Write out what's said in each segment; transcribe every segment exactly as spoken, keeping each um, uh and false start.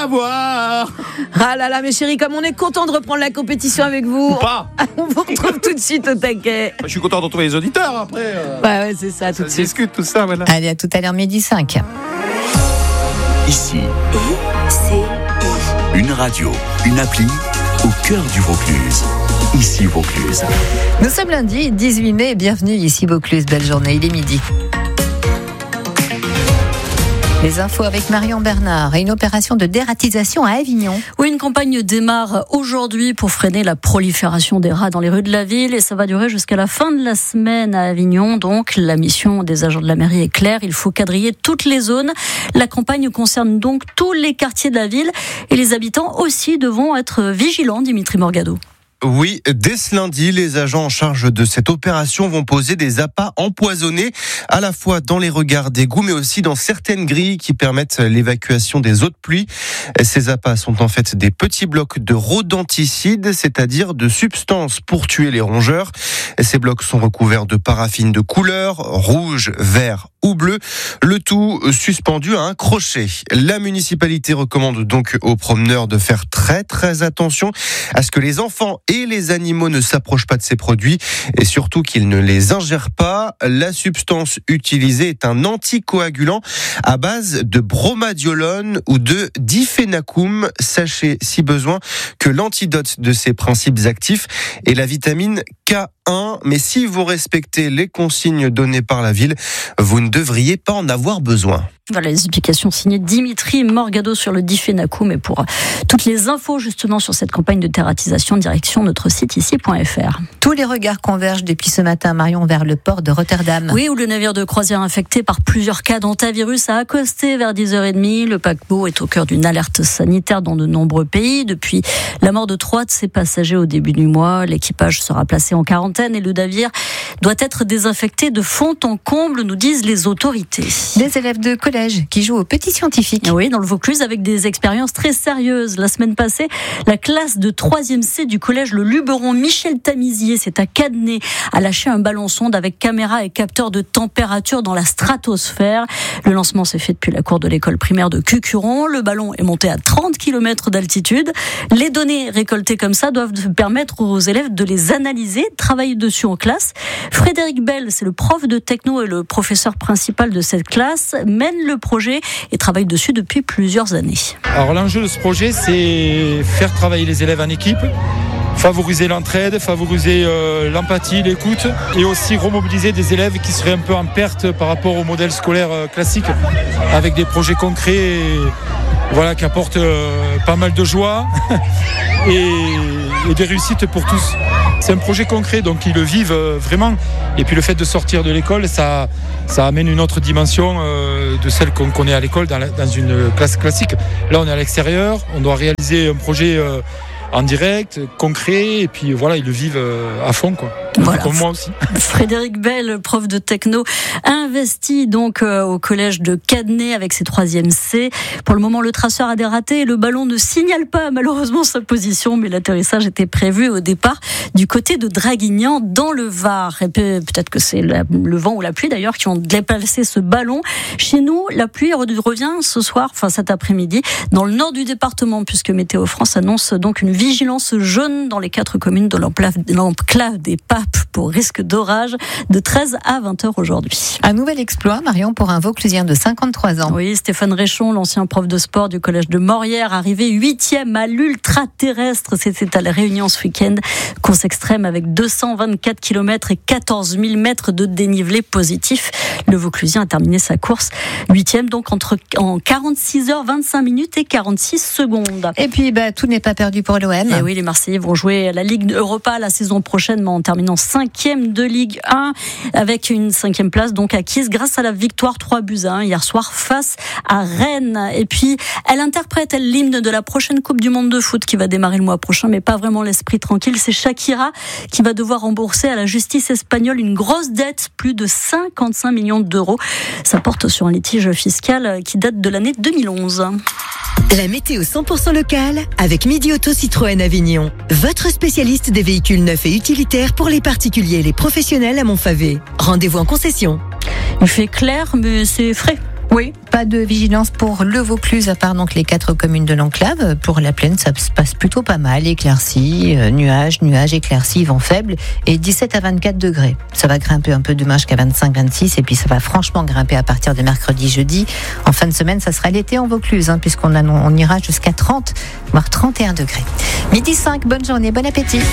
à voir. Ah là là, mes chéris, comme on est content de reprendre la compétition avec vous. Pas. On vous retrouve tout de suite au taquet. Je suis content de retrouver les auditeurs après. Euh, ouais, ouais, c'est ça, tout ça de suite. discute tout ça, voilà. Allez, à tout à l'heure, midi cinq. Ici, une radio, une appli au cœur du Vaucluse. Ici Vaucluse. Nous sommes lundi dix-huit mai, bienvenue ici Vaucluse, belle journée, il est midi. Les infos avec Marion Bernard et une opération de dératisation à Avignon. Oui, une campagne démarre aujourd'hui pour freiner la prolifération des rats dans les rues de la ville et ça va durer jusqu'à la fin de la semaine à Avignon. Donc, la mission des agents de la mairie est claire, il faut quadriller toutes les zones. La campagne concerne donc tous les quartiers de la ville et les habitants aussi devront être vigilants, Dimitri Morgado. Oui, dès ce lundi, les agents en charge de cette opération vont poser des appâts empoisonnés, à la fois dans les regards d'égouts, mais aussi dans certaines grilles qui permettent l'évacuation des eaux de pluie. Ces appâts sont en fait des petits blocs de rodenticides, c'est-à-dire de substances pour tuer les rongeurs. Ces blocs sont recouverts de paraffine de couleur, rouge, vert ou bleu, le tout suspendu à un crochet. La municipalité recommande donc aux promeneurs de faire très très attention à ce que les enfants et les animaux ne s'approchent pas de ces produits et surtout qu'ils ne les ingèrent pas. La substance utilisée est un anticoagulant à base de bromadiolone ou de diphénacum. Sachez si besoin que l'antidote de ces principes actifs est la vitamine K un, mais si vous respectez les consignes données par la ville, vous ne devriez pas en avoir besoin. Voilà les explications signées Dimitri Morgado sur le diphénacum. Et pour toutes les infos justement sur cette campagne de dératisation, direction notre site ici point f r. Tous les regards convergent depuis ce matin, Marion, vers le port de Rotterdam. Oui, où le navire de croisière infecté par plusieurs cas d'hantavirus a accosté vers dix heures trente. Le paquebot est au cœur d'une alerte sanitaire dans de nombreux pays. Depuis la mort de trois de ses passagers au début du mois, l'équipage sera placé en quarantaine et le navire doit être désinfecté de fond en comble, nous disent les autorités. Des élèves de collège qui jouent aux petits scientifiques. Oui, dans le Vaucluse avec des expériences très sérieuses. La semaine passée, la classe de troisième C du collège Le Luberon Michel Tamisier, c'est à Cadenet, a lâché un ballon sonde avec caméra et capteur de température dans la stratosphère. Le lancement s'est fait depuis la cour de l'école primaire de Cucuron. Le ballon est monté à trente kilomètres d'altitude. Les données récoltées comme ça doivent permettre aux élèves de les analyser, de travailler dessus en classe. Frédéric Bell, c'est le prof de techno et le professeur principal de cette classe, mène le projet et travaille dessus depuis plusieurs années. Alors l'enjeu de ce projet, c'est faire travailler les élèves en équipe, favoriser l'entraide, favoriser euh, l'empathie, l'écoute et aussi remobiliser des élèves qui seraient un peu en perte par rapport au modèle scolaire euh, classique avec des projets concrets et, voilà, qui apportent euh, pas mal de joie et, et des réussites pour tous. C'est un projet concret, donc ils le vivent euh, vraiment. Et puis le fait de sortir de l'école, ça, ça amène une autre dimension euh, de celle qu'on connaît à l'école dans, la, dans une classe classique. Là, on est à l'extérieur, on doit réaliser un projet euh, en direct, concret, et puis voilà, ils le vivent euh, à fond, quoi. Voilà. Comme moi aussi. Frédéric Bell, prof de techno, investi donc euh, au collège de Cadenet avec ses troisième C. Pour le moment, le traceur a dératé et le ballon ne signale pas malheureusement sa position, mais l'atterrissage était prévu au départ du côté de Draguignan dans le Var. Et peut-être que c'est la, le vent ou la pluie d'ailleurs qui ont déplacé ce ballon. Chez nous, la pluie revient ce soir, enfin cet après-midi, dans le nord du département, puisque Météo France annonce donc une vigilance jaune dans les quatre communes de l'enclave, l'enclave des Papes pour risque d'orage de treize à vingt heures aujourd'hui. Un nouvel exploit, Marion, pour un Vauclusien de cinquante-trois ans. Oui, Stéphane Réchon, l'ancien prof de sport du collège de Morières, arrivé huitième à l'ultra-terrestre. C'était à la Réunion ce week-end. Course extrême avec deux cent vingt-quatre kilomètres et quatorze mille mètres de dénivelé positif. Le Vauclusien a terminé sa course huitième, donc entre, en quarante-six heures vingt-cinq minutes et quarante-six secondes. Et puis, bah, tout n'est pas perdu pour l'O M. Et oui, les Marseillais vont jouer à la Ligue Europa la saison prochaine, mais en terminant cinquième de Ligue un, avec une cinquième place donc acquise grâce à la victoire trois buts à un hier soir face à Rennes. Et puis, elle interprète elle, l'hymne de la prochaine Coupe du Monde de foot qui va démarrer le mois prochain, mais pas vraiment l'esprit tranquille. C'est Shakira qui va devoir rembourser à la justice espagnole une grosse dette, plus de cinquante-cinq millions d'euros. Ça porte sur un litige fiscal qui date de l'année deux mille onze. La météo cent pour cent locale avec Midi Auto Citroën Avignon. Votre spécialiste des véhicules neufs et utilitaires pour les particuliers et les professionnels à Montfavet. Rendez-vous en concession. Il fait clair, mais c'est frais. Oui, pas de vigilance pour le Vaucluse, à part donc les quatre communes de l'enclave. Pour la plaine, ça se passe plutôt pas mal. Éclaircies, euh, nuages, nuages, éclaircies, vent faible et dix-sept à vingt-quatre degrés. Ça va grimper un peu demain jusqu'à vingt-cinq à vingt-six et puis ça va franchement grimper à partir de mercredi, jeudi. En fin de semaine, ça sera l'été en Vaucluse, hein, puisqu'on a, on ira jusqu'à trente, voire trente et un degrés. Midi cinq, bonne journée, bon appétit.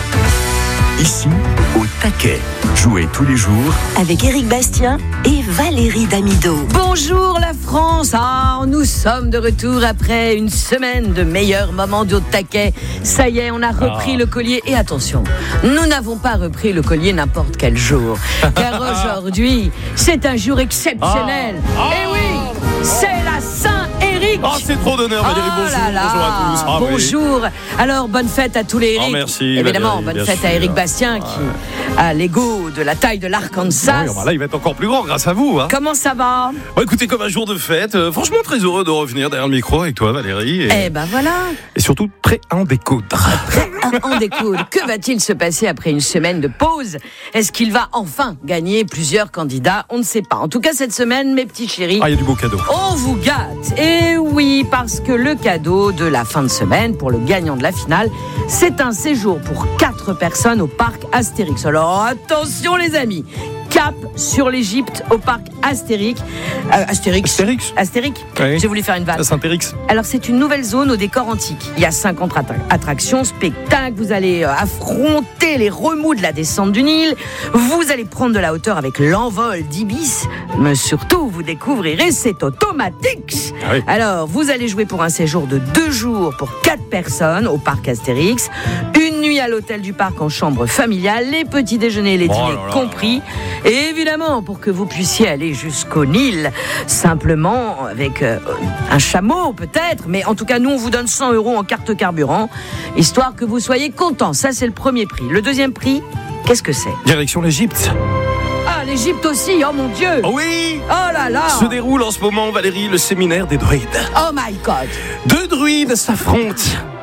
Ici, au taquet. Jouez tous les jours avec Éric Bastien et Valérie Damido. Bonjour la France. Ah, nous sommes de retour après une semaine de meilleurs moments de taquet. Ça y est, on a repris ah. le collier. Et attention, nous n'avons pas repris le collier n'importe quel jour. Car aujourd'hui, c'est un jour exceptionnel. Ah. Ah. Et oui, c'est la Saint-Éric. Oh, c'est trop d'honneur, Valérie. Oh bonjour. Là là. Bonjour à tous. Ah, bonjour. Oui. Alors, bonne fête à tous les Éric. Oh, merci. Évidemment, Valérie, bonne fête sûr. à Éric Bastien qui a l'ego de la taille de l'Arkansas. Oui, là, il va être encore plus grand grâce à vous. Hein. Comment ça va? Bon, écoutez, comme un jour de fête, euh, franchement très heureux de revenir derrière le micro avec toi, Valérie. Et, eh ben voilà. Et surtout prêt à en découdre. Prêt à en découdre. Que va-t-il se passer après une semaine de pause? Est-ce qu'il va enfin gagner plusieurs candidats? On ne sait pas. En tout cas, cette semaine, mes petits chéris, ah, il y a du beau cadeau. On vous gâte. Et oui, parce que le cadeau de la fin de semaine pour le gagnant de la finale, c'est un séjour pour quatre personnes au parc Astérix. Alors attention les amis, cap sur l'Égypte au parc Astérix. Euh, Astérix. Astérix. Astérix. Oui. J'ai voulu faire une vanne. Saint-Érix. Alors c'est une nouvelle zone au décor antique. Il y a cinquante attractions, spectacles. Vous allez affronter les remous de la descente du Nil. Vous allez prendre de la hauteur avec l'envol d'Ibis. Mais surtout, vous découvrirez cet automatique. Ah oui. Alors, vous allez jouer pour un séjour de deux jours pour quatre personnes au parc Astérix. Une nuit à l'hôtel du parc en chambre familiale. Les petits déjeuners et les dîners oh là là compris. Et évidemment, pour que vous puissiez aller jusqu'au Nil, simplement avec euh, un chameau peut-être, mais en tout cas, nous, on vous donne cent euros en carte carburant, histoire que vous soyez contents. Ça, c'est le premier prix. Le deuxième prix, qu'est-ce que c'est? Direction l'Égypte. Ah, l'Égypte aussi, oh mon Dieu! Oh oui! Oh là là! Se déroule en ce moment, Valérie, le séminaire des druides. Oh my God! Deux druides s'affrontent.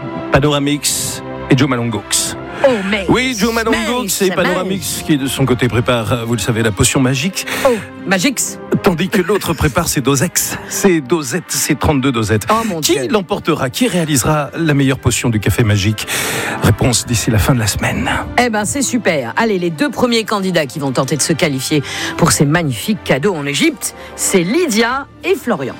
Panoramix et Joe Malongox. Oh, mais oui, Joe Malongox et Panoramix qui de son côté prépare, vous le savez, la potion magique. Oh, Magix. Tandis que l'autre prépare ses dosex, ses dosettes, ses trente-deux dosettes. Oh mon Qui Dieu. l'emportera? Qui réalisera la meilleure potion du café magique? Réponse d'ici la fin de la semaine. Eh ben c'est super. Allez, les deux premiers candidats qui vont tenter de se qualifier pour ces magnifiques cadeaux en Égypte, c'est Lydia et Florian.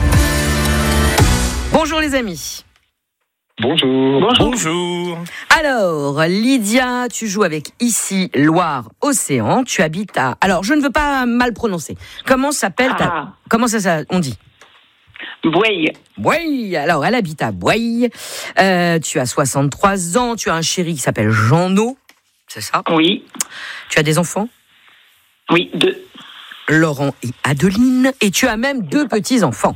Bonjour les amis. Bonjour. Bonjour. Bonjour. Alors, Lydia, tu joues avec Ici, Loire, Océan. Tu habites à... Alors, je ne veux pas mal prononcer. Comment s'appelle ta... Ah. Comment ça, ça on dit? Bouaille. Bouaille. Alors, elle habite à Bouaille. Euh, tu as soixante-trois ans. Tu as un chéri qui s'appelle Jean-No. C'est ça? Oui. Tu as des enfants? Oui, deux. Laurent et Adeline. Et tu as même deux petits-enfants.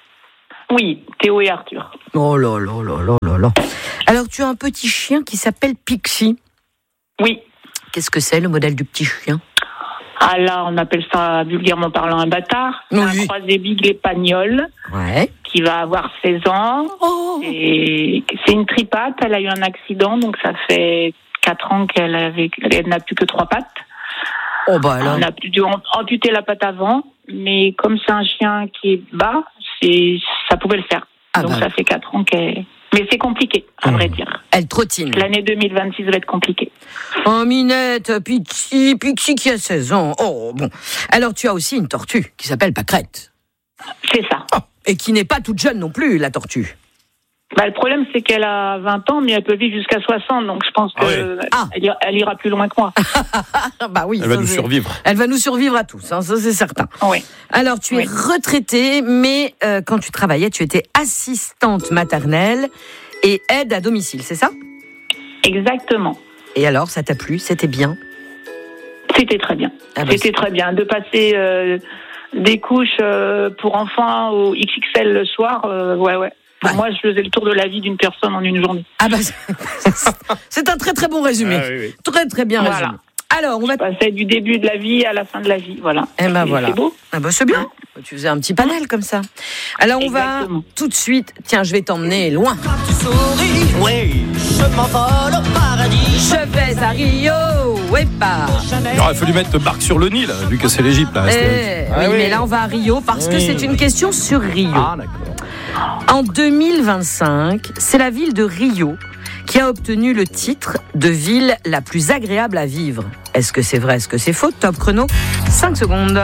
Oui, Théo et Arthur. Oh là là là là là là. Alors, tu as un petit chien qui s'appelle Pixie. Oui. Qu'est-ce que c'est, le modèle du petit chien? Ah là, on appelle ça, vulgairement parlant, un bâtard. Oui. Un croisé bigle espagnol. Ouais. Qui va avoir seize ans. Oh. Et c'est une tripate. Elle a eu un accident, donc ça fait quatre ans qu'elle avait, elle n'a plus que trois pattes. Oh bah alors. On a plus dû amputer la patte avant, mais comme c'est un chien qui est bas, c'est, ça pouvait le faire. Ah donc bah. ça fait quatre ans qu'elle... Mais c'est compliqué, à mmh. vrai dire. Elle trottine. L'année deux mille vingt-six va être compliquée. Oh, Minette, Pixie, Pixie qui a seize ans. Oh, bon. Alors, tu as aussi une tortue qui s'appelle Pâquerette. C'est ça. Oh, et qui n'est pas toute jeune non plus, la tortue. Bah, le problème, c'est qu'elle a vingt ans, mais elle peut vivre jusqu'à soixante, donc je pense qu'elle ah oui. ah. elle ira plus loin que moi. Bah oui, elle va nous c'est... survivre. Elle va nous survivre à tous, hein, ça c'est certain. Oui. Alors, tu oui. es retraitée, mais euh, quand tu travaillais, tu étais assistante maternelle et aide à domicile, c'est ça? Exactement. Et alors, ça t'a plu? C'était bien? C'était très bien. Ah bah C'était c'est... très bien. De passer euh, des couches euh, pour enfants au X X L le soir, euh, ouais, ouais. Pour ouais. moi, je faisais le tour de la vie d'une personne en une journée. Ah bah, c'est un très très bon résumé. Ah, oui, oui. Très très bien voilà. résumé. Alors, on va... Je passais du début de la vie à la fin de la vie, voilà. Eh ben voilà. C'est beau. Ah bah c'est bien. Tu faisais un petit panel comme ça. Alors, on Exactement. va tout de suite... Tiens, je vais t'emmener loin. sourire. Oui. Je m'envole au paradis. Je vais à Rio. Oui, pas. Alors, il faut lui mettre barque sur le Nil, vu que c'est l'Égypte. Là, eh, ah, oui, oui, mais là, on va à Rio parce oui. que c'est une question sur Rio. Ah, d'accord. En deux mille vingt-cinq, c'est la ville de Rio qui a obtenu le titre de ville la plus agréable à vivre. Est-ce que c'est vrai, est-ce que c'est faux? Top chrono, cinq secondes.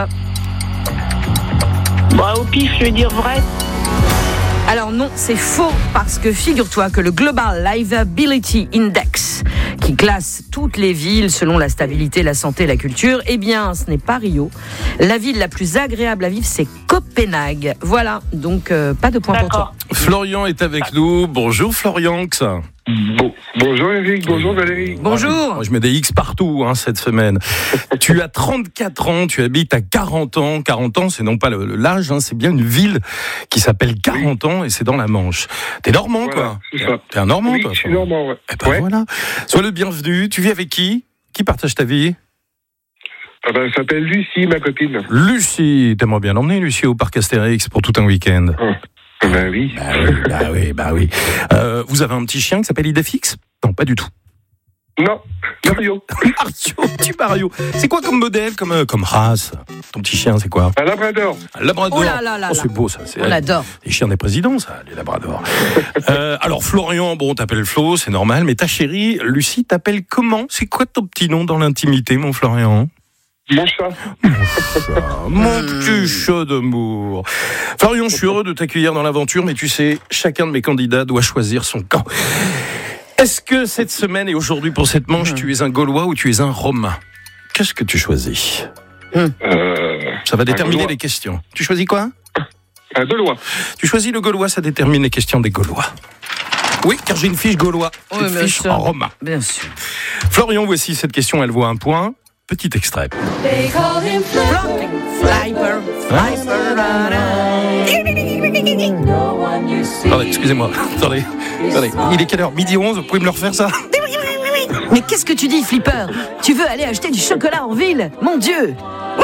Bah, au pif, je vais dire vrai. Alors non, c'est faux, parce que figure-toi que le Global Livability Index, qui classe toutes les villes selon la stabilité, la santé, la culture, eh bien, ce n'est pas Rio. La ville la plus agréable à vivre, c'est Copenhague. Voilà, donc euh, pas de point pour toi. Florian est avec nous. Bonjour Florian. Bon, bonjour Eric, bonjour Valérie. Bonjour. Moi, je mets des X partout hein, cette semaine. Tu as trente-quatre ans, tu habites à quarante ans. quarante ans, c'est non pas le, l'âge, hein, c'est bien une ville qui s'appelle quarante oui. ans et c'est dans la Manche. T'es normand, voilà, quoi. C'est ça. T'es un normand, oui, toi. Je suis normand, ouais. Eh ben ouais. voilà. Sois le bienvenu. Tu vis avec qui? Qui partage ta vie? Ah ben, elle s'appelle Lucie, ma copine. Lucie, t'aimerais bien l'emmener, Lucie, au parc Astérix pour tout un week-end. Oh. Ben oui. Bah oui, bah oui, bah oui. Euh, vous avez un petit chien qui s'appelle Idéfix? Non, pas du tout. Non, Mario. Mario, tu Mario. C'est quoi comme modèle, comme, euh, comme race? Ton petit chien, c'est quoi? Un labrador. Un labrador. Oh là là là. Oh, c'est beau, ça. C'est, on l'adore. Les chiens des présidents, ça, les labradors. euh, alors, Florian, bon, t'appelles Flo, c'est normal, mais ta chérie, Lucie, t'appelle comment? C'est quoi ton petit nom dans l'intimité, mon Florian? Mon chat. Mon chat, mon petit chat d'amour. Florian, je suis heureux de t'accueillir dans l'aventure, mais tu sais, chacun de mes candidats doit choisir son camp. Est-ce que cette semaine et aujourd'hui pour cette manche, tu es un Gaulois ou tu es un Romain? Qu'est-ce que tu choisis? euh, Ça va déterminer les questions. Tu choisis quoi? Un Gaulois. Tu choisis le Gaulois, ça détermine les questions des Gaulois. Oui, car j'ai une fiche Gaulois, oui, une fiche sûr. en Romain. Bien sûr. Florian, voici cette question, elle vaut un point. Petit extrait. Attendez, excusez-moi. Attendez, attendez. Il est quelle heure? Midi onze, vous pouvez me le refaire ça? Mais qu'est-ce que tu dis, Flipper? Tu veux aller acheter du chocolat en ville? Mon Dieu!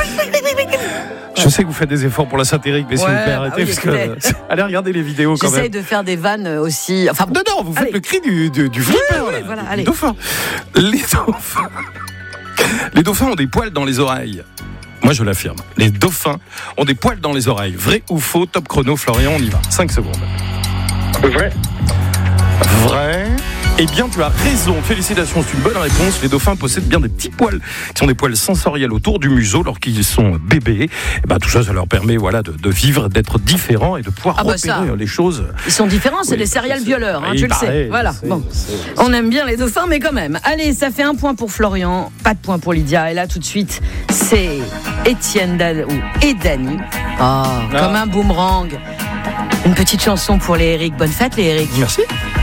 Je sais que vous faites des efforts pour la satirique, mais s'il ouais, vous plaît, arrêtez, bah oui, parce que... Allez regarder les vidéos quand J'essaye même. de faire des vannes aussi... Enfin, non, non, vous faites allez. le cri du, du, du flipper, oui, oui, là, voilà, du, allez. du dauphin. Les dauphins... Les dauphins ont des poils dans les oreilles. Moi, je l'affirme. Les dauphins ont des poils dans les oreilles. Vrai ou faux? Top chrono, Florian, on y va. cinq secondes. Vrai. Vrai. Eh bien, tu as raison. Félicitations, c'est une bonne réponse. Les dauphins possèdent bien des petits poils, qui sont des poils sensoriels autour du museau lorsqu'ils sont bébés. Et ben, tout ça, ça leur permet, voilà, de, de vivre, d'être différents et de pouvoir ah bah repérer ça. les choses. Ils sont différents, c'est oui, des serial violeurs, hein, oui, tu le pareil, sais. Voilà. c'est, Bon. c'est, c'est... On aime bien les dauphins, mais quand même. Allez, ça fait un point pour Florian, pas de point pour Lydia. Et là, tout de suite, c'est Étienne Dan... et Dany. Oh, ah. Comme un boomerang. Une petite chanson pour les Eric. Bonne fête, les Eric. Merci.